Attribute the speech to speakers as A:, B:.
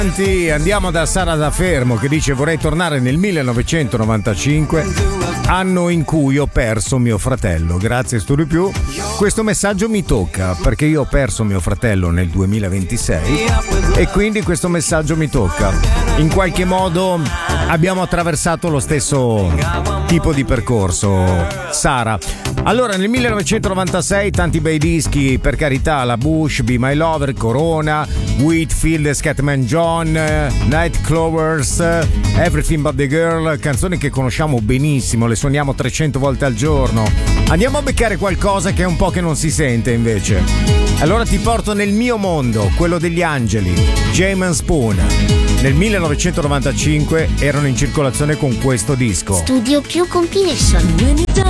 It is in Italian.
A: Andiamo da Sara da Fermo che dice: vorrei tornare nel 1995, anno in cui ho perso mio fratello. Grazie Studio Più. Questo messaggio mi tocca perché io ho perso mio fratello nel 2026 e quindi questo messaggio mi tocca. In qualche modo abbiamo attraversato lo stesso tipo di percorso, Sara. Allora, nel 1996 tanti bei dischi, per carità, la Bush, Be My Lover, Corona, Whitfield, Scatman John, Night Clovers, Everything But The Girl, canzoni che conosciamo benissimo, le suoniamo 300 volte al giorno. Andiamo a beccare qualcosa che è un po' che non si sente invece. Allora ti porto nel mio mondo, quello degli angeli, Jam & Spoon. Nel 1995 erano in circolazione con questo disco.
B: Studio Più Compilation.